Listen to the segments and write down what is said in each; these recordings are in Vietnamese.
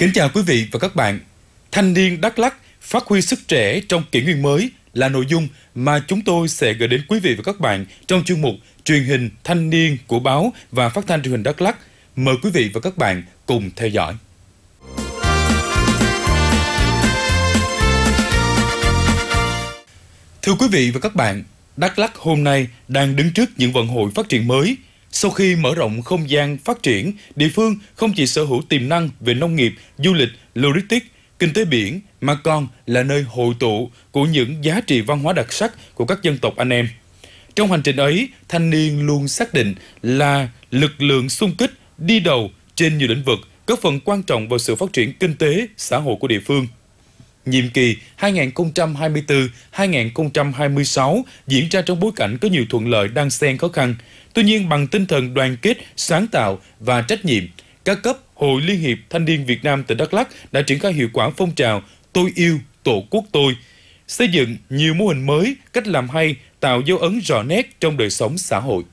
Kính chào quý vị và các bạn. Thanh niên Đắk Lắk phát huy sức trẻ trong kỷ nguyên mới là nội dung mà chúng tôi sẽ gửi đến quý vị và các bạn trong chuyên mục Truyền hình Thanh niên của báo và Phát thanh Truyền hình Đắk Lắk. Mời quý vị và các bạn cùng theo dõi. Thưa quý vị và các bạn, Đắk Lắk hôm nay đang đứng trước những vận hội phát triển mới. Sau khi mở rộng không gian phát triển, địa phương không chỉ sở hữu tiềm năng về nông nghiệp, du lịch, logistics, kinh tế biển, mà còn là nơi hội tụ của những giá trị văn hóa đặc sắc của các dân tộc anh em. Trong hành trình ấy, thanh niên luôn xác định là lực lượng xung kích đi đầu trên nhiều lĩnh vực, góp phần quan trọng vào sự phát triển kinh tế, xã hội của địa phương. Nhiệm kỳ 2024-2026 diễn ra trong bối cảnh có nhiều thuận lợi đan xen khó khăn. Tuy nhiên, bằng tinh thần đoàn kết, sáng tạo và trách nhiệm, các cấp Hội Liên hiệp Thanh niên Việt Nam tỉnh Đắk Lắk đã triển khai hiệu quả phong trào Tôi yêu Tổ quốc tôi, xây dựng nhiều mô hình mới, cách làm hay, tạo dấu ấn rõ nét trong đời sống xã hội.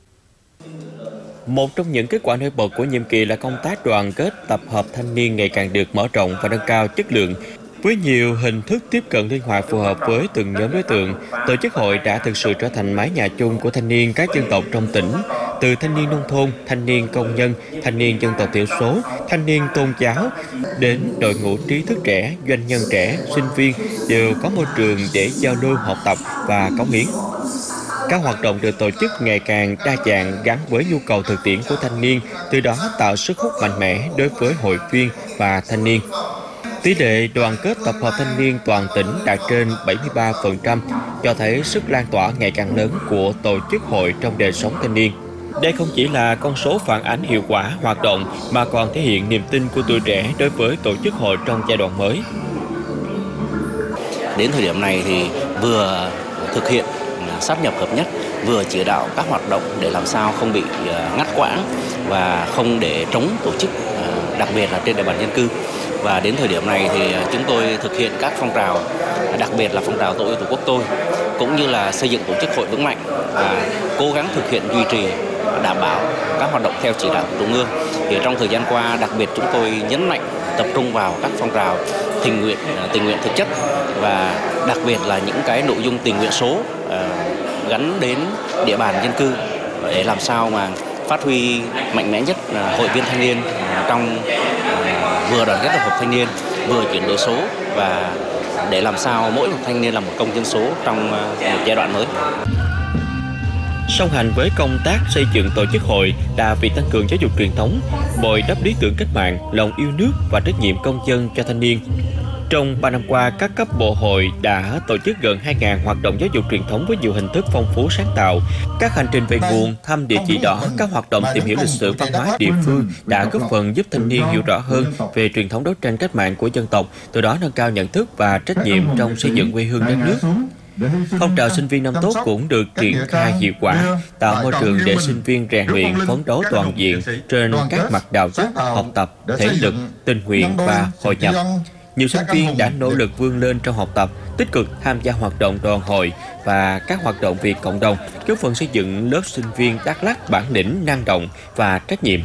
Một trong những kết quả nổi bật của nhiệm kỳ là công tác đoàn kết tập hợp thanh niên ngày càng được mở rộng và nâng cao chất lượng. Với nhiều hình thức tiếp cận linh hoạt phù hợp với từng nhóm đối tượng, tổ chức hội đã thực sự trở thành mái nhà chung của thanh niên các dân tộc trong tỉnh. Từ thanh niên nông thôn, thanh niên công nhân, thanh niên dân tộc thiểu số, thanh niên tôn giáo, đến đội ngũ trí thức trẻ, doanh nhân trẻ, sinh viên đều có môi trường để giao lưu, học tập và cống hiến. Các hoạt động được tổ chức ngày càng đa dạng gắn với nhu cầu thực tiễn của thanh niên, từ đó tạo sức hút mạnh mẽ đối với hội viên và thanh niên. Tỷ lệ đoàn kết tập hợp thanh niên toàn tỉnh đạt trên 73%, cho thấy sức lan tỏa ngày càng lớn của tổ chức hội trong đời sống thanh niên. Đây không chỉ là con số phản ánh hiệu quả hoạt động, mà còn thể hiện niềm tin của tuổi trẻ đối với tổ chức hội trong giai đoạn mới. Đến thời điểm này thì vừa thực hiện sáp nhập hợp nhất, vừa chỉ đạo các hoạt động để làm sao không bị ngắt quãng và không để trống tổ chức, đặc biệt là trên địa bàn dân cư. Và đến thời điểm này thì chúng tôi thực hiện các phong trào, đặc biệt là phong trào Tôi yêu Tổ quốc tôi, cũng như là xây dựng tổ chức hội vững mạnh và cố gắng thực hiện duy trì, đảm bảo các hoạt động theo chỉ đạo của Trung ương. Thì trong thời gian qua, đặc biệt chúng tôi nhấn mạnh tập trung vào các phong trào tình nguyện thực chất, và đặc biệt là những cái nội dung tình nguyện số gắn đến địa bàn dân cư để làm sao mà phát huy mạnh mẽ nhất hội viên thanh niên trong vừa đoàn kết tập hợp thanh niên, vừa chuyển đổi số, và để làm sao mỗi một thanh niên là một công dân số trong một giai đoạn mới. Song hành với công tác xây dựng tổ chức hội là việc tăng cường giáo dục truyền thống, bồi đắp lý tưởng cách mạng, lòng yêu nước và trách nhiệm công dân cho thanh niên. Trong 3 năm qua, các cấp bộ hội đã tổ chức gần 2.000 hoạt động giáo dục truyền thống với nhiều hình thức phong phú sáng tạo. Các hành trình về nguồn, thăm địa chỉ đỏ, các hoạt động tìm hiểu lịch sử văn hóa địa phương đã góp phần giúp thanh niên hiểu rõ hơn về truyền thống đấu tranh cách mạng của dân tộc, từ đó nâng cao nhận thức và trách nhiệm trong xây dựng quê hương đất nước. Phong trào sinh viên năm tốt cũng được triển khai hiệu quả, tạo môi trường để sinh viên rèn luyện, phấn đấu toàn diện trên các mặt đạo đức, học tập, thể lực, tình nguyện và hội nhập. Nhiều sinh viên đã nỗ lực vươn lên trong học tập, tích cực tham gia hoạt động đoàn hội và các hoạt động vì cộng đồng, góp phần xây dựng lớp sinh viên Đắk Lắk bản lĩnh, năng động và trách nhiệm.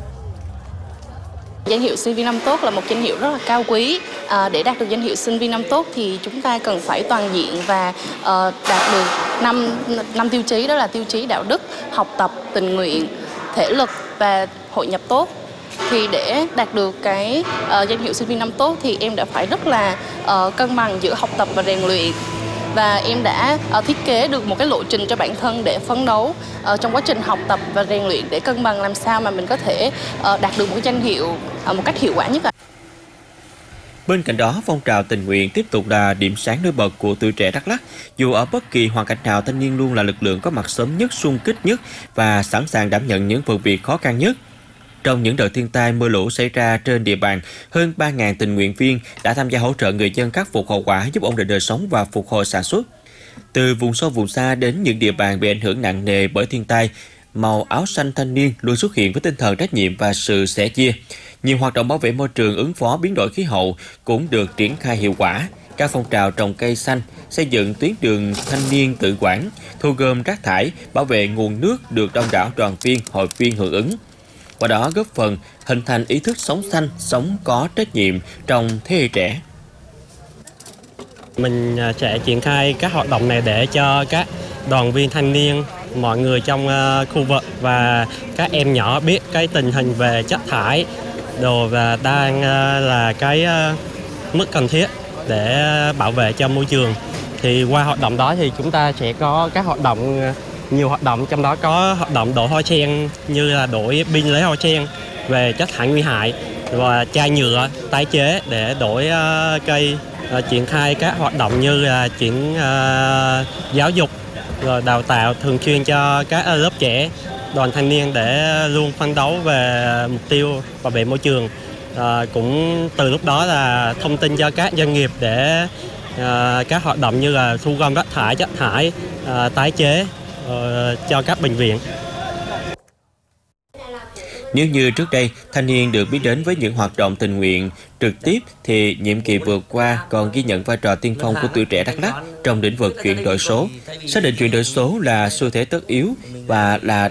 Danh hiệu sinh viên năm tốt là một danh hiệu rất là cao quý. Để đạt được danh hiệu sinh viên năm tốt thì chúng ta cần phải toàn diện và đạt được 5 tiêu chí, đó là tiêu chí đạo đức, học tập, tình nguyện, thể lực và hội nhập tốt. Thì để đạt được cái danh hiệu sinh viên năm tốt thì em đã phải rất là cân bằng giữa học tập và rèn luyện. Và em đã thiết kế được một cái lộ trình cho bản thân để phấn đấu trong quá trình học tập và rèn luyện, để cân bằng làm sao mà mình có thể đạt được một cái danh hiệu một cách hiệu quả nhất. Bên cạnh đó, phong trào tình nguyện tiếp tục là điểm sáng nổi bật của tuổi trẻ Đắk Lắk. Dù ở bất kỳ hoàn cảnh nào, thanh niên luôn là lực lượng có mặt sớm nhất, xung kích nhất và sẵn sàng đảm nhận những phần việc khó khăn nhất. Trong những đợt thiên tai mưa lũ xảy ra trên địa bàn, hơn 3.000 tình nguyện viên đã tham gia hỗ trợ người dân khắc phục hậu quả, giúp ổn định đời sống và phục hồi sản xuất. Từ vùng sâu vùng xa đến những địa bàn bị ảnh hưởng nặng nề bởi thiên tai, màu áo xanh thanh niên luôn xuất hiện với tinh thần trách nhiệm và sự sẻ chia. Nhiều hoạt động bảo vệ môi trường, ứng phó biến đổi khí hậu cũng được triển khai hiệu quả. Các phong trào trồng cây xanh, xây dựng tuyến đường thanh niên tự quản, thu gom rác thải, bảo vệ nguồn nước được đông đảo đoàn viên, hội viên hưởng ứng. qua đó góp phần hình thành ý thức sống xanh, sống có trách nhiệm trong thế hệ trẻ. Mình sẽ triển khai các hoạt động này để cho các đoàn viên thanh niên, mọi người trong khu vực và các em nhỏ biết cái tình hình về chất thải đồ và đang là cái mức cần thiết để bảo vệ cho môi trường. Thì qua hoạt động đó thì chúng ta sẽ có các hoạt động, nhiều hoạt động, trong đó có hoạt động đổ hoa sen như là đổi pin lấy hoa sen về chất thải nguy hại và chai nhựa tái chế để đổi cây, triển khai các hoạt động như là giáo dục rồi đào tạo thường xuyên cho các lớp trẻ, đoàn thanh niên để luôn phấn đấu về mục tiêu bảo vệ môi trường. Cũng từ lúc đó là thông tin cho các doanh nghiệp để các hoạt động như là thu gom rác thải, chất thải, tái chế cho các bệnh viện. Nếu như trước đây, thanh niên được biết đến với những hoạt động tình nguyện trực tiếp, thì nhiệm kỳ vừa qua còn ghi nhận vai trò tiên phong của tuổi trẻ Đắk Lắk trong lĩnh vực chuyển đổi số. Xác định chuyển đổi số là xu thế tất yếu và là